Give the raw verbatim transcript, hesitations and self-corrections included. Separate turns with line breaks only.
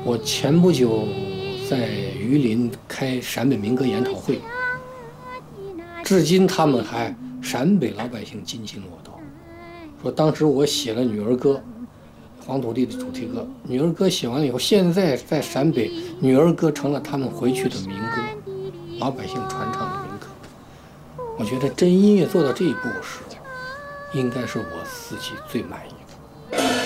我前不久在榆林开陕北民歌研讨会，至今他们还陕北老百姓津津乐道，说当时我写了《女儿歌》，黄土地的主题歌，《女儿歌》写完了以后，现在在陕北，《女儿歌》成了他们回去的民歌，老百姓传唱的民歌。我觉得真音乐做到这一步时，应该是我自己最满意的。